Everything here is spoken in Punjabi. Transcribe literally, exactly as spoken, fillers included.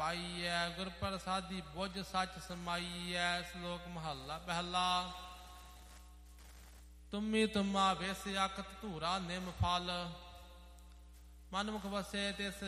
ਪਾਈਐ। ਗੁਰ ਪ੍ਰਸਾਦੀ ਬੁਝ ਸੱਚ ਸਮਾਈਐ। ਸ਼ਲੋਕ ਮਹੱਲਾ ਪਹਿਲਾ। ਤੁਮੀ ਤੁਮਾ ਵੇਸ ਅਖਤ ਧੂਰਾ ਨਿਮ ਫਲ। ਮਨਮੁਖ ਵਸੇ ਤਿਸ